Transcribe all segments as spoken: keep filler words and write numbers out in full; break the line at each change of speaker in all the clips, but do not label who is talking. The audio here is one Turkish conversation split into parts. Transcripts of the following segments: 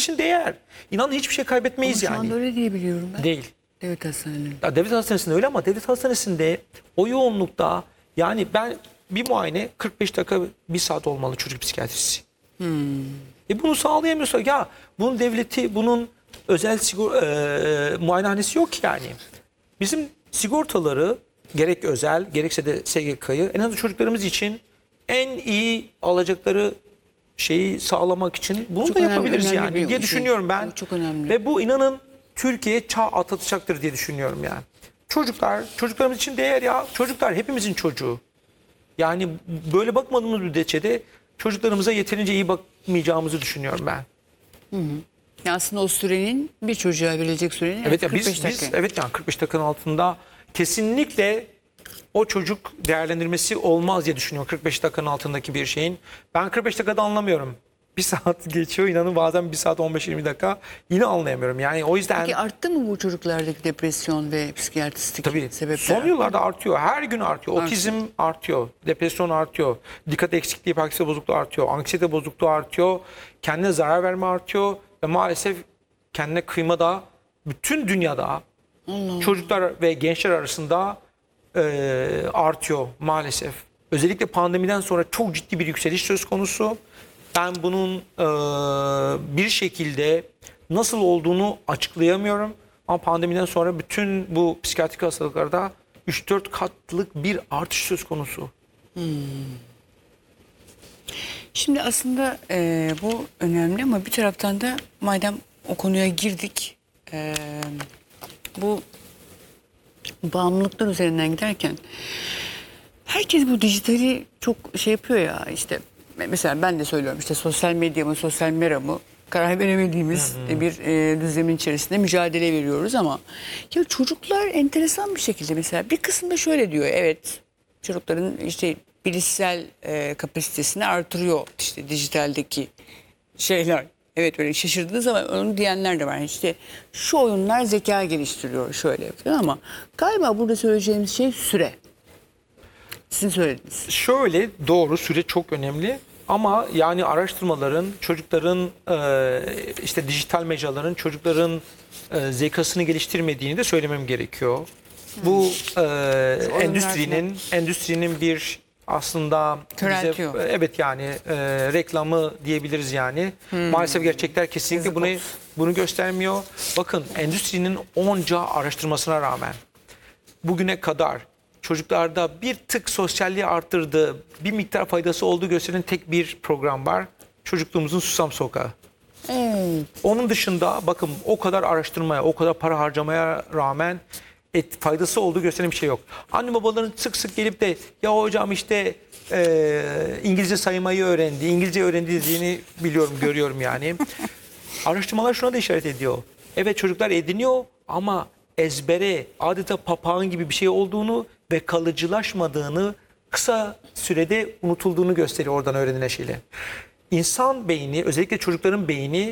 için değer. İnanın hiçbir şey kaybetmeyiz
Ama
yani.
şu anda öyle diyebiliyorum ben.
Değil.
Devlet hastanelerinde.
Ya devlet hastanesinde öyle ama devlet hastanesinde o yoğunlukta yani ben bir muayene kırk beş dakika bir saat olmalı çocuk psikiyatrisi.
Hmm.
E bunu sağlayamıyorsa ya bunun devleti bunun özel sigor e, muayenehanesi yok ki yani. Bizim sigortaları gerek özel gerekse de S G K'yı en azından çocuklarımız için en iyi alacakları şeyi sağlamak için bunu
Çok
da
önemli,
yapabiliriz
önemli
yani
bir
diye
şey.
düşünüyorum ben.
Bu çok önemli.
Ve bu inanın Türkiye çağ atlatacaktır diye düşünüyorum yani. Çocuklar, çocuklarımız için değer ya. Çocuklar hepimizin çocuğu. Yani böyle bakmadığımız müddetçe de çocuklarımıza yeterince iyi bakmayacağımızı düşünüyorum ben.
Ya aslında o sürenin bir çocuğa verilecek sürenin
Evet ya
kırk beş
biz,
dakika.
biz evet yani kırk beş dakikanın altında kesinlikle o çocuk değerlendirmesi olmaz diye düşünüyorum kırk beş dakikanın altındaki bir şeyin. Ben kırk beş dakikada anlamıyorum. Bir saat geçiyor inanın bazen bir saat on beş yirmi dakika yine anlayamıyorum. Yani o yüzden
Peki arttı mı bu çocuklardaki depresyon ve psikiyatristik
tabii
sebepler?
son yıllarda artıyor. Her gün artıyor. Otizm artıyor. Depresyon artıyor. Dikkat eksikliği, hiperaktivite bozukluğu artıyor. Anksiyete bozukluğu artıyor. Kendine zarar verme artıyor. Ve maalesef kendine kıyma da bütün dünyada
Allah.
çocuklar ve gençler arasında e, artıyor maalesef. Özellikle pandemiden sonra çok ciddi bir yükseliş söz konusu. Ben bunun e, bir şekilde nasıl olduğunu açıklayamıyorum. Ama pandemiden sonra bütün bu psikiyatrik hastalıklarda üç dört katlık bir artış söz konusu.
Şimdi aslında e, bu önemli ama bir taraftan da madem o konuya girdik, e, bu bağımlılıklar üzerinden giderken herkes bu dijitali çok şey yapıyor ya işte mesela ben de söylüyorum işte sosyal medya mı sosyal mera mı karar veremediğimiz bir e, düzenin içerisinde mücadele veriyoruz ama ya çocuklar enteresan bir şekilde mesela bir kısımda şöyle diyor evet çocukların işte bilişsel e, kapasitesini artırıyor işte dijitaldeki şeyler. Evet öyle şaşırdınız ama onu diyenler de var. İşte şu oyunlar zeka geliştiriyor şöyle falan ama galiba burada söyleyeceğimiz şey süre. Sizin söylediğiniz.
Şöyle doğru süre çok önemli ama yani araştırmaların çocukların e, işte dijital mecraların çocukların e, zekasını geliştirmediğini de söylemem gerekiyor. Bu e, endüstrinin endüstrinin bir aslında
Köreltiyor.
bize, evet yani e, reklamı diyebiliriz yani. Maalesef gerçekler kesinlikle
Yazık
bunu
olsun.
bunu göstermiyor. Bakın endüstrinin onca araştırmasına rağmen bugüne kadar çocuklarda bir tık sosyalliği arttırdığı, bir miktar faydası olduğu gösteren tek bir program var. Çocukluğumuzun Susam Sokağı.
Evet.
Onun dışında bakın o kadar araştırmaya, o kadar para harcamaya rağmen et, faydası olduğu gösteren bir şey yok. Anne babaların sık sık gelip de ya hocam işte e, İngilizce saymayı öğrendi, İngilizce öğrendi dediğini biliyorum, görüyorum yani. Araştırmalar şuna da işaret ediyor. Evet çocuklar ediniyor ama ezbere adeta papağan gibi bir şey olduğunu ve kalıcılaşmadığını kısa sürede unutulduğunu gösteriyor oradan öğrenilen şeyle. İnsan beyni özellikle çocukların beyni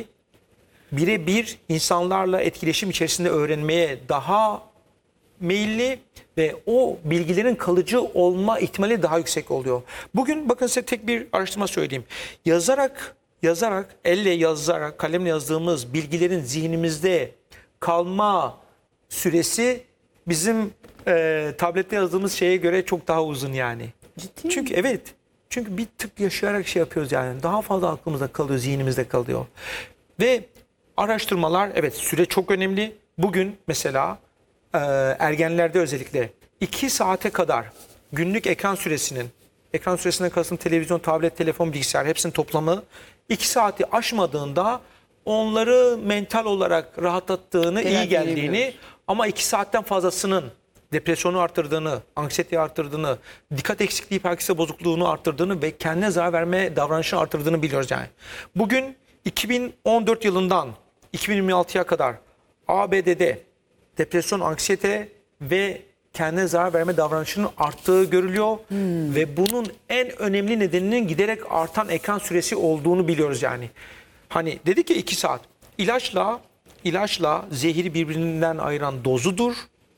birebir insanlarla etkileşim içerisinde öğrenmeye daha meyilli ve o bilgilerin kalıcı olma ihtimali daha yüksek oluyor. Bugün bakın size tek bir araştırma söyleyeyim. Yazarak, yazarak, elle yazarak, kalemle yazdığımız bilgilerin zihnimizde kalma süresi bizim e, tablette yazdığımız şeye göre çok daha uzun yani.
Ciddi
Çünkü
mi?
evet. Çünkü bir tık yaşayarak şey yapıyoruz yani. Daha fazla aklımızda kalıyor, zihnimizde kalıyor. Ve araştırmalar evet süre çok önemli. Bugün mesela e, ergenlerde özellikle iki saate kadar günlük ekran süresinin, ekran süresinden kastım televizyon, tablet, telefon, bilgisayar hepsinin toplamı iki saati aşmadığında onları mental olarak rahatlattığını, iyi
Telafi
geldiğini
edebiliyoruz.
ama iki saatten fazlasının depresyonu arttırdığını, anksiyeteyi arttırdığını, dikkat eksikliği, hiperaktivite bozukluğunu arttırdığını ve kendine zarar verme davranışını arttırdığını biliyoruz yani. Bugün iki bin on dört yılından iki bin yirmi altıya kadar A B D'de depresyon, anksiyete ve kendine zarar verme davranışının arttığı görülüyor. Hmm. Ve bunun en önemli nedeninin giderek artan ekran süresi olduğunu biliyoruz yani. Hani dedik ya iki saat. İlaçla, ilaçla zehiri birbirinden ayıran dozudur.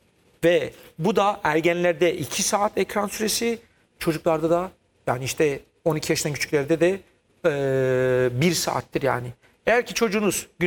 Ve bu da ergenlerde iki saat ekran süresi, çocuklarda da yani işte on iki yaşından küçüklerde de bir saattir yani. Eğer ki çocuğunuz